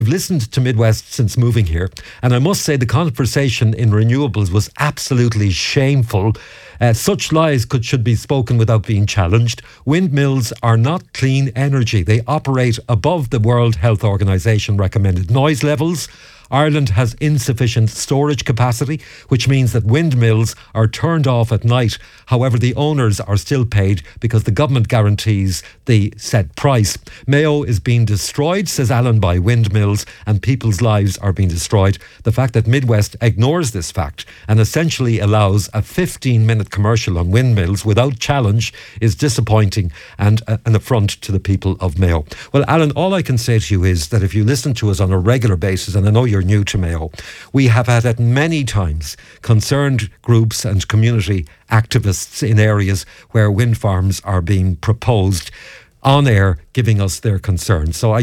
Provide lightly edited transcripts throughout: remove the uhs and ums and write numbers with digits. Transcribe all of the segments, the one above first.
I've listened to Midwest since moving here, and I must say the conversation in renewables was absolutely shameful. Such lies should be spoken without being challenged. Windmills are not clean energy. They operate above the World Health Organization recommended noise levels. Ireland has insufficient storage capacity, which means that windmills are turned off at night. However, the owners are still paid because the government guarantees the set price. Mayo is being destroyed, says Alan, by windmills, and people's lives are being destroyed. The fact that Midwest ignores this fact and essentially allows a 15-minute commercial on windmills without challenge is disappointing and an affront to the people of Mayo. Well, Alan, all I can say to you is that if you listen to us on a regular basis, and I know you're new to Mayo, we have had at many times concerned groups and community activists in areas where wind farms are being proposed on air, giving us their concerns. So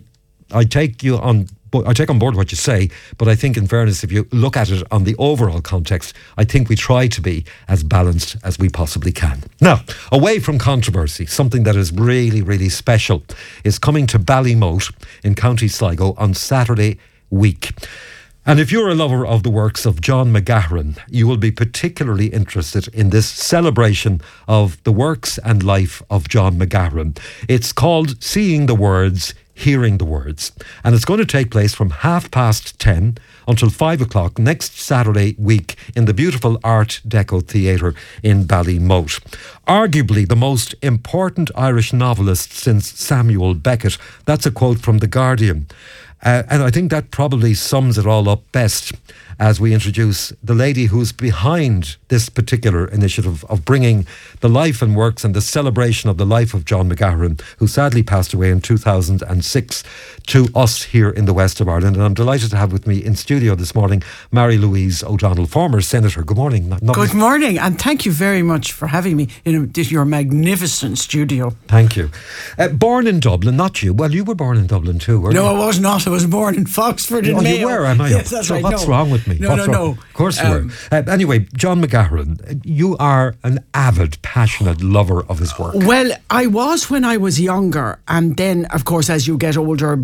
I take on board what you say, but I think in fairness, if you look at it on the overall context, I think we try to be as balanced as we possibly can. Now, away from controversy, something that is really, really special is coming to Ballymote in County Sligo on Saturday week. And if you're a lover of the works of John McGahern, you will be particularly interested in this celebration of the works and life of John McGahern. It's called Seeing the Words, Hearing the Words. And it's going to take place from 10:30 until 5 o'clock next Saturday week in the beautiful Art Deco Theatre in Ballymote. Arguably the most important Irish novelist since Samuel Beckett. That's a quote from The Guardian. And I think that probably sums it all up best as we introduce the lady who's behind this particular initiative of bringing the life and works and the celebration of the life of John McGahern, who sadly passed away in 2006, to us here in the west of Ireland. And I'm delighted to have with me in studio this morning Mary-Louise O'Donnell, former Senator. Good morning. Good morning, and thank you very much for having me in your magnificent studio. Thank you. Born in Dublin, not you. Well, you were born in Dublin too, weren't you? No, I was not. I was born in Foxford in Mayo. You were, am I? Yes, that's so right. What's wrong with me? No. Of course you were. Anyway, John McGahern, you are an avid, passionate lover of his work. Well, I was when I was younger, and then, of course, as you get older,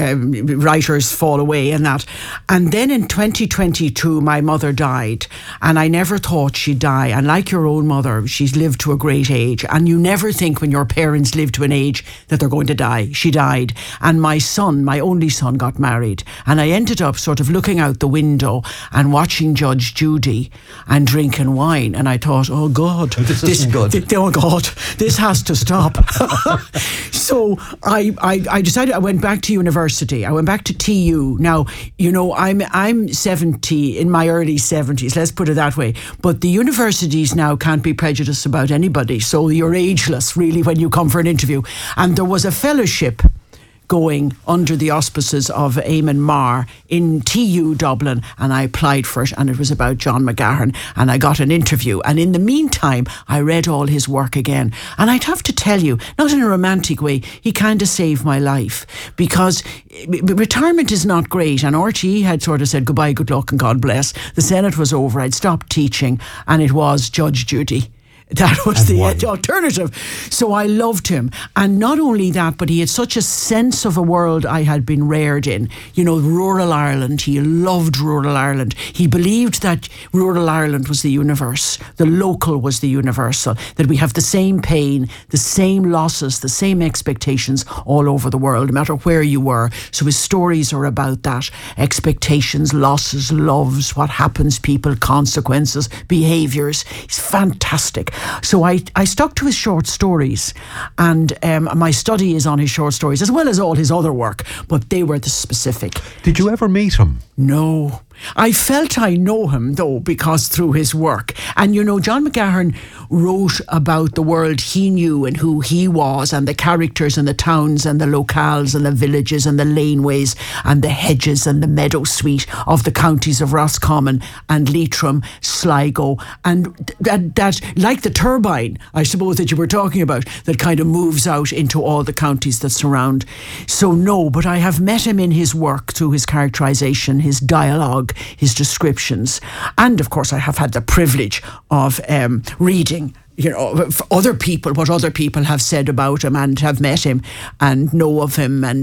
writers fall away and that. And then in 2022, my mother died, and I never thought she'd die. And like your own mother, she's lived to a great age, and you never think when your parents live to an age that they're going to die. She died, and my son, my only son, got married, and I ended up sort of looking out the window and watching Judge Judy and drinking wine, and I thought, oh God, this isn't good. Oh God, this has to stop. So I decided I went back to university. I went back to TU. Now, you know, I'm 70, in my early 70s, let's put it that way. But the universities now can't be prejudiced about anybody, so you're ageless really when you come for an interview. And there was a fellowship going under the auspices of Eamon Marr in TU Dublin, and I applied for it, and it was about John McGahern, and I got an interview. And in the meantime, I read all his work again, and I'd have to tell you, not in a romantic way, he kind of saved my life, because retirement is not great, and RTE had sort of said goodbye, good luck and God bless. The Senate was over, I'd stopped teaching, and it was Judge Judy. That was the alternative. So I loved him. And not only that, but he had such a sense of a world I had been reared in. You know, rural Ireland. He loved rural Ireland. He believed that rural Ireland was the universe. The local was the universal. That we have the same pain, the same losses, the same expectations all over the world, no matter where you were. So his stories are about that. Expectations, losses, loves, what happens, people, consequences, behaviours. He's fantastic. So I stuck to his short stories, and my study is on his short stories as well as all his other work, but they were the specific. Did you ever meet him? No. I felt I know him, though, because through his work. And, you know, John McGahern wrote about the world he knew and who he was, and the characters and the towns and the locales and the villages and the laneways and the hedges and the meadow sweet of the counties of Roscommon and Leitrim, Sligo, and that like the turbine, I suppose, that you were talking about, that kind of moves out into all the counties that surround. So no, but I have met him in his work through his characterisation, his dialogue, his descriptions, and of course I have had the privilege of reading, you know, other people, what other people have said about him and have met him and know of him, and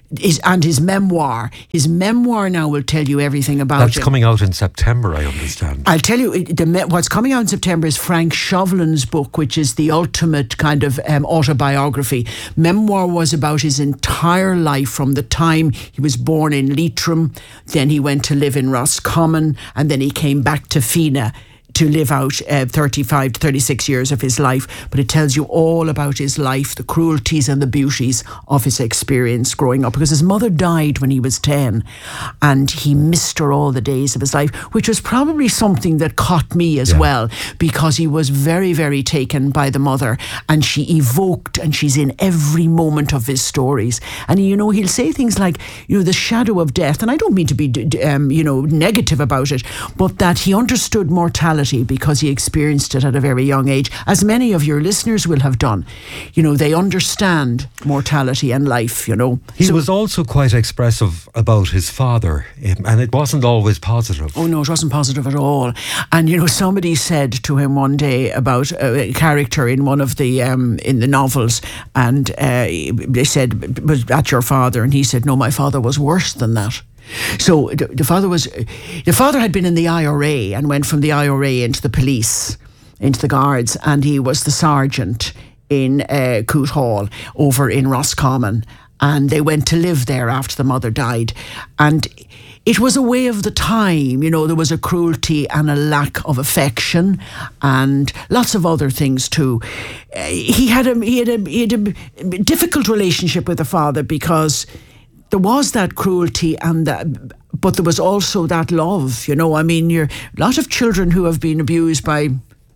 and his memoir. His memoir now will tell you everything about That's him. coming out in September, I understand. I'll tell you, what's coming out in September is Frank Chauvelin's book, which is the ultimate kind of autobiography. Memoir was about his entire life from the time he was born in Leitrim, then he went to live in Roscommon, and then he came back to Fina to live out 35 to 36 years of his life. But it tells you all about his life, the cruelties and the beauties of his experience growing up, because his mother died when he was 10 and he missed her all the days of his life, which was probably something that caught me as well, because he was very, very taken by the mother, and she evoked, and she's in every moment of his stories. And he'll say things like, the shadow of death, and I don't mean to be negative about it, but that he understood mortality because he experienced it at a very young age, as many of your listeners will have done. They understand mortality and life, He was also quite expressive about his father, and it wasn't always positive. Oh no, it wasn't positive at all. And somebody said to him one day about a character in one of the in the novels, and they said, "Was that your father?" And he said, "No, my father was worse than that." So the father had been in the IRA and went from the IRA into the police, into the guards, and he was the sergeant in Coote Hall over in Roscommon, and they went to live there after the mother died. And it was a way of the time, there was a cruelty and a lack of affection and lots of other things too. He had a difficult relationship with the father because there was that cruelty but there was also that love. A lot of children who have been abused by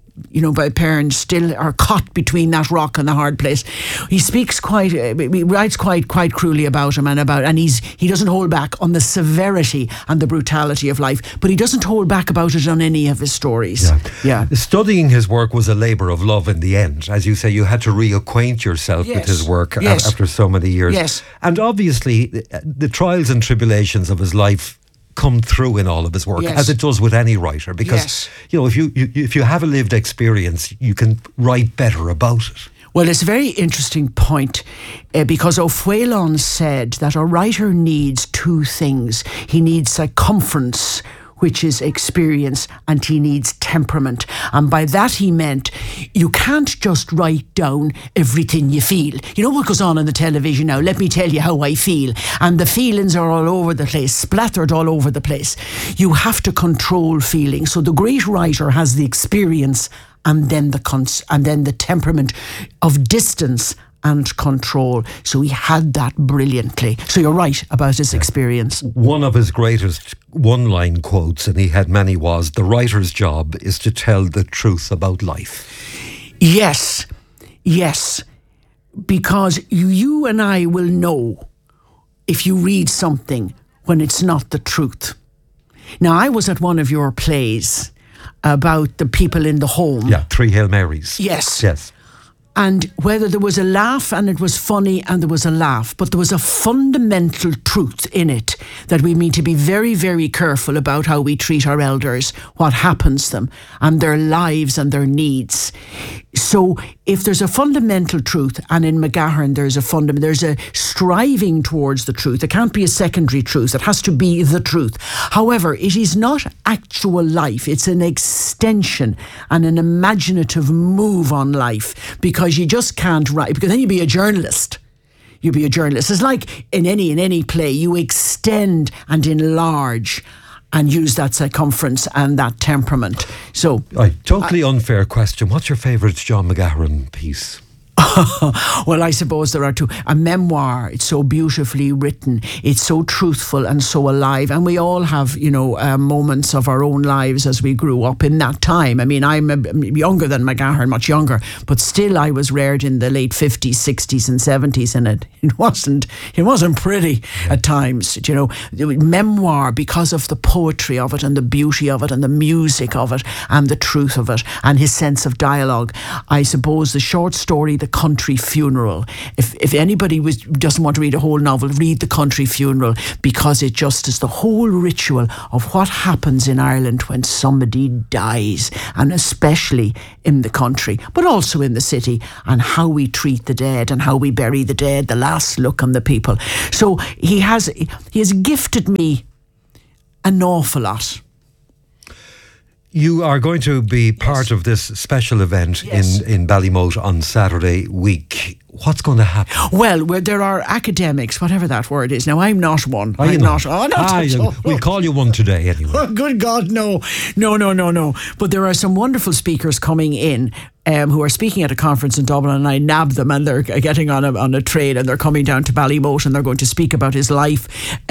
parents still are caught between that rock and the hard place. He speaks he writes quite cruelly about him and he doesn't hold back on the severity and the brutality of life, but he doesn't hold back about it on any of his stories. Yeah. Studying his work was a labour of love in the end. As you say, you had to reacquaint yourself with his work after so many years. Yes. And obviously, the trials and tribulations of his life come through in all of his work, as it does with any writer, because if you have a lived experience, you can write better about it. Well, it's a very interesting point because O'Whalon said that a writer needs two things. He needs circumference, which is experience, and he needs temperament. And by that he meant you can't just write down everything you feel. You know what goes on the television now? Let me tell you how I feel. And the feelings are all over the place, splattered all over the place. You have to control feelings. So the great writer has the experience and then the temperament of distance and control. So he had that brilliantly. So you're right about his experience. One of his greatest one-line quotes, and he had many, was, "The writer's job is to tell the truth about life." Yes. Because you and I will know if you read something when it's not the truth. Now, I was at one of your plays about the people in the home. Yeah, 3 Hail Marys. Yes. And whether there was a laugh and it was funny and there was a laugh, but there was a fundamental truth in it that we need to be very, very careful about how we treat our elders, what happens to them and their lives and their needs. So if there's a fundamental truth, and in McGahern there's a striving towards the truth. It can't be a secondary truth. It has to be the truth. However, it is not actual life. It's an extension and an imaginative move on life, because you just can't write, because then you'd be a journalist. It's like in any play, you extend and enlarge and use that circumference and that temperament. So, totally unfair question. What's your favourite John McGahern piece? Well, I suppose there are two. A memoir, it's so beautifully written, it's so truthful and so alive, and we all have, moments of our own lives as we grew up in that time. I mean, I'm younger than McGahern, much younger, but still I was reared in the late 50s, 60s and 70s, and it wasn't pretty at times, memoir, because of the poetry of it and the beauty of it and the music of it and the truth of it and his sense of dialogue. I suppose the short story, The Country Funeral. If anybody doesn't want to read a whole novel, read The Country Funeral, because it just is the whole ritual of what happens in Ireland when somebody dies, and especially in the country, but also in the city, and how we treat the dead and how we bury the dead, the last look on the people. So he has gifted me an awful lot. You are going to be part of this special event in Ballymote on Saturday week. What's going to happen? Well, there are academics, whatever that word is. Now, I'm not one. I'm not. Oh, no. We'll call you one today anyway. Oh, good God, no. But there are some wonderful speakers coming in who are speaking at a conference in Dublin, and I nabbed them, and they're getting on a train, and they're coming down to Ballymote, and they're going to speak about his life.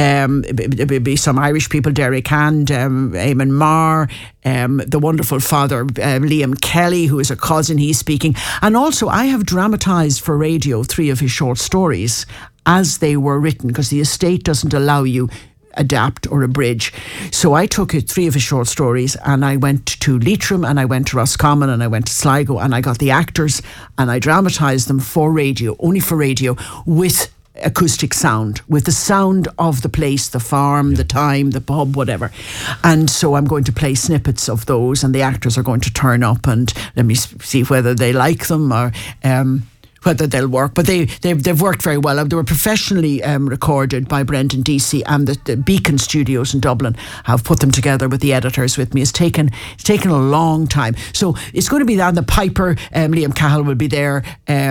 Be some Irish people, Derek Hand, Eamon Marr, the wonderful father Liam Kelly, who is a cousin. He's speaking, and also I have dramatised for radio 3 of his short stories as they were written, because the estate doesn't allow you adapt or abridge. So I took 3 of his short stories, and I went to Leitrim, and I went to Roscommon, and I went to Sligo, and I got the actors, and I dramatised them for radio, only for radio, with acoustic sound, with the sound of the place, the farm, the time, the pub, whatever. And so I'm going to play snippets of those, and the actors are going to turn up, and let me see whether they like them or whether they'll work. But they've worked very well. They were professionally recorded by Brendan Deasy, and the Beacon Studios in Dublin have put them together with the editors with me. It's taken a long time. So it's going to be that. The Piper, Liam Cahill will be there.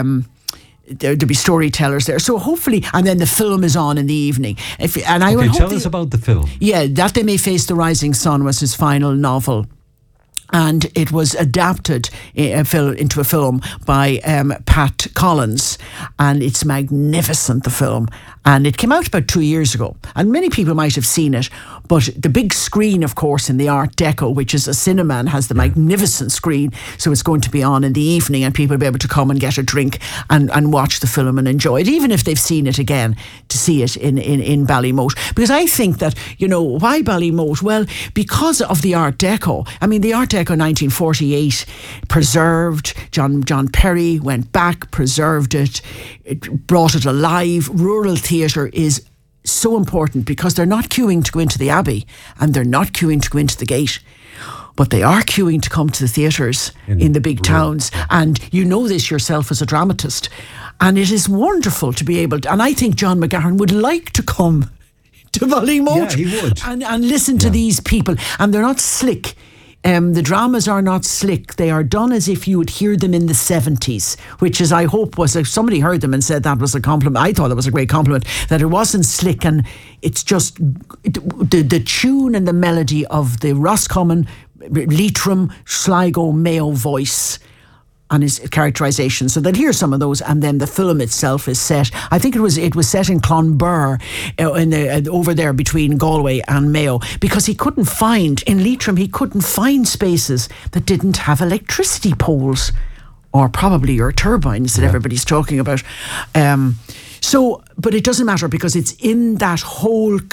There'll be storytellers there. So hopefully, and then the film is on in the evening. Tell us about the film. Yeah, That They May Face the Rising Sun was his final novel. And it was adapted into a film by Pat Collins, and it's magnificent, the film. And it came out about 2 years ago, and many people might have seen it, but the big screen, of course, in the Art Deco, which is a cinema and has the magnificent screen, so it's going to be on in the evening, and people will be able to come and get a drink and watch the film and enjoy it, even if they've seen it again, to see it in Ballymote. Because I think that, why Ballymote? Well, because of the Art Deco. I mean, the Art Deco 1948 preserved. John Perry went back, preserved it brought it alive. Rural theatre is so important because they're not queuing to go into the Abbey and they're not queuing to go into the Gate, but they are queuing to come to the theatres in the big towns. And you know this yourself as a dramatist, and it is wonderful to be able to, and I think John McGahern would like to come to Ballymote, he would. and listen to these people. And they're not slick. The dramas are not slick. They are done as if you would hear them in the 70s, which is, I hope, was, if somebody heard them and said that was a compliment, I thought it was a great compliment, that it wasn't slick, and it's just the tune and the melody of the Roscommon, Leitrim, Sligo, Mayo voice and his characterisation. So they'll hear some of those, and then the film itself is set, I think it was set in Clonbur, over there between Galway and Mayo, because he couldn't find, in Leitrim, he couldn't find spaces that didn't have electricity poles, or probably your turbines that everybody's talking about. But it doesn't matter, because it's in that whole